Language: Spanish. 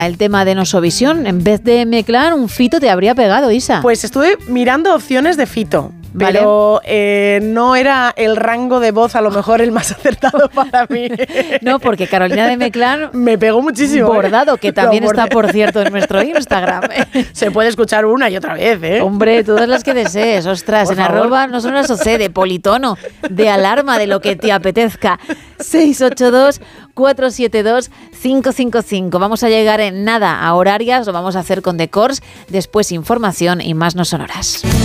el tema de Nosovisión. En vez de M-Clan, un Fito te habría pegado, Isa. Pues estuve mirando opciones de Fito. Vale. Pero no era el rango de voz a lo mejor el más acertado para mí. No, porque Carolina de M-Clan me pegó muchísimo. Bordado, que también está, por cierto, en nuestro Instagram. Se puede escuchar una y otra vez, ¿eh? Hombre, todas las que desees. Ostras, Por en favor. arroba no solo eso de politono, de alarma, de lo que te apetezca. 682-472-555. Vamos a llegar en nada a horarias, lo vamos a hacer con Decors, después información y más no sonoras.